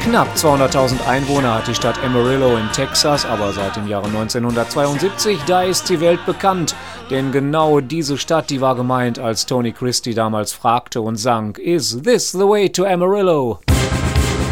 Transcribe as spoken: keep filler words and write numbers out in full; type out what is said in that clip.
Knapp zweihunderttausend Einwohner hat die Stadt Amarillo in Texas, aber seit dem Jahre neunzehnhundertzweiundsiebzig, da ist die Welt bekannt. Denn genau diese Stadt, die war gemeint, als Tony Christie damals fragte und sang: Is this the way to Amarillo?